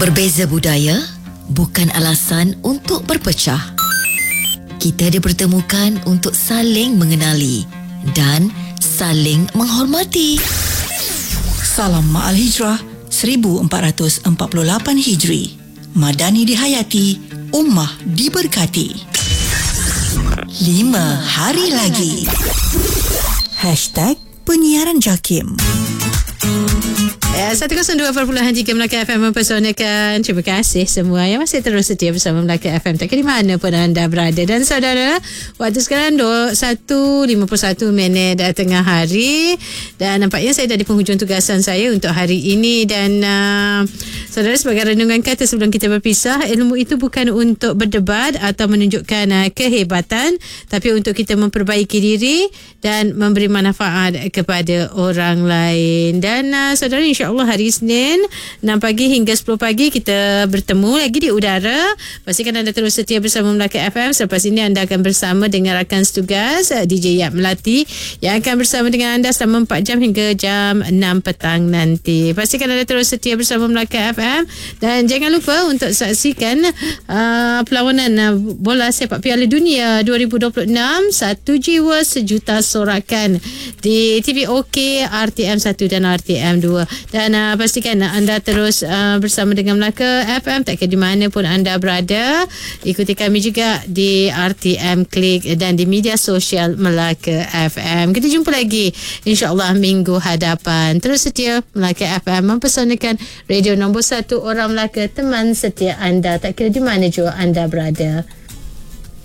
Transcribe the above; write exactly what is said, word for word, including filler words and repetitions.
Berbeza budaya bukan alasan untuk berpecah. Kita dipertemukan untuk saling mengenali dan saling menghormati. Salam Ma'al Hijrah seribu empat ratus empat puluh lapan Hijri. Madani dihayati, ummah diberkati. Lima hari lagi. Hashtag Penyiaran Jakim. Ya, seratus dua perpuluhan tiga Melaka F M mempersonakan. Terima kasih semua yang masih terus setia bersama Melaka F M. Tak kira di mana pun anda berada. Dan saudara, waktu sekarang satu lima puluh satu minit tengah hari. Dan nampaknya saya dah di penghujung tugasan saya untuk hari ini. Dan uh, saudara, sebagai renungan kata sebelum kita berpisah, ilmu itu bukan untuk berdebat atau menunjukkan uh, kehebatan, tapi untuk kita memperbaiki diri dan memberi manfaat kepada orang lain. Dan uh, saudara, insya-Allah hari Isnin enam pagi hingga sepuluh pagi kita bertemu lagi di udara. Pastikan anda terus setia bersama Melaka F M. Selepas ini anda akan bersama dengan rakan setugas D J Yap Melati yang akan bersama dengan anda selama empat jam hingga jam enam petang nanti. Pastikan anda terus setia bersama Melaka F M dan jangan lupa untuk saksikan uh, perlawanan uh, bola sepak Piala Dunia dua ribu dua puluh enam Satu Jiwa Sejuta Sorakan di T V O K R T M satu dan R T M dua. Dan uh, pastikan uh, anda terus uh, bersama dengan Melaka F M, tak kira di mana pun anda berada. Ikuti kami juga di R T M Klik dan di media sosial Melaka F M. Kita jumpa lagi insya-Allah minggu hadapan. Terus setia Melaka F M mempersonakan radio nombor satu orang Melaka, teman setia anda tak kira di mana jua anda berada.